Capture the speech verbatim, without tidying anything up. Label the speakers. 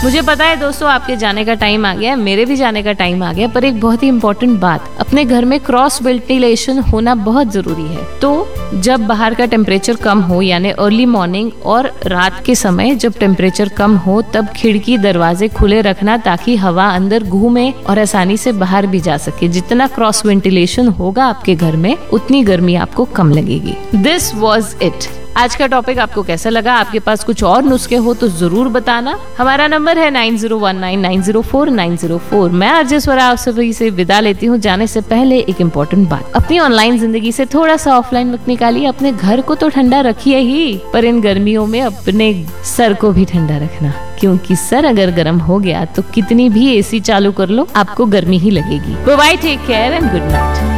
Speaker 1: मुझे पता है दोस्तों, आपके जाने का टाइम आ गया, मेरे भी जाने का टाइम आ गया, पर एक बहुत ही इम्पोर्टेंट बात, अपने घर में क्रॉस वेंटिलेशन होना बहुत जरूरी है। तो जब बाहर का टेम्परेचर कम हो, यानी अर्ली मॉर्निंग और रात के समय जब टेम्परेचर कम हो, तब खिड़की दरवाजे खुले रखना ताकि हवा अंदर घूमे और आसानी से बाहर भी जा सके। जितना क्रॉस वेंटिलेशन होगा आपके घर में, उतनी गर्मी आपको कम लगेगी। This was it. आज का टॉपिक आपको कैसा लगा? आपके पास कुछ और नुस्खे हो तो जरूर बताना। हमारा नंबर है nine zero one nine nine zero four nine zero four. मैं आरजे स्वरा आप सभी से विदा लेती हूँ। जाने से पहले एक इम्पोर्टेंट बात, अपनी ऑनलाइन जिंदगी से थोड़ा सा ऑफलाइन वक्त निकालिए। अपने घर को तो ठंडा रखिए ही, पर इन गर्मियों में अपने सर को भी ठंडा रखना, क्योंकि सर अगर गर्म हो गया तो कितनी भी एसी चालू कर लो, आपको गर्मी ही लगेगी। Bye, take care and good night.